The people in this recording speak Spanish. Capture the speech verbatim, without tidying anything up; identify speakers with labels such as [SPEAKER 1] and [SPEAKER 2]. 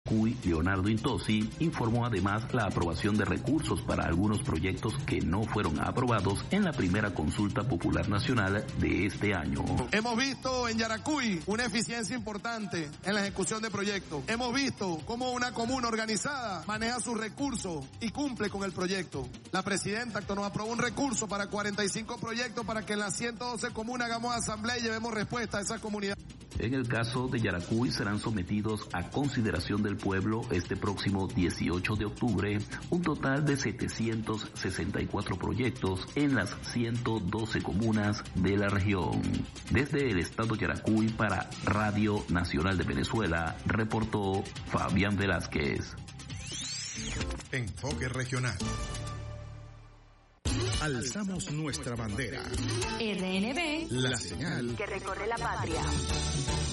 [SPEAKER 1] Yaracuy, Leonardo Intosi, informó además la aprobación de recursos para algunos proyectos que no fueron aprobados en la primera consulta popular nacional de este año.
[SPEAKER 2] Hemos visto en Yaracuy una eficiencia importante en la ejecución de proyectos. Hemos visto cómo una comuna organizada maneja sus recursos y cumple con el proyecto. La presidenta nos aprobó un recurso para cuarenta y cinco proyectos para que en las ciento doce comunas hagamos asamblea y llevemos respuesta a esa comunidad.
[SPEAKER 1] En el caso de Yaracuy serán sometidos a consideración del pueblo este próximo dieciocho de octubre un total de setecientos sesenta y cuatro proyectos en las ciento doce comunas de la región. Desde el estado Yaracuy para Radio Nacional de Venezuela, reportó Fabián Velázquez.
[SPEAKER 3] Enfoque regional. Alzamos nuestra bandera.
[SPEAKER 4] R N B,
[SPEAKER 3] la señal
[SPEAKER 4] que recorre la patria.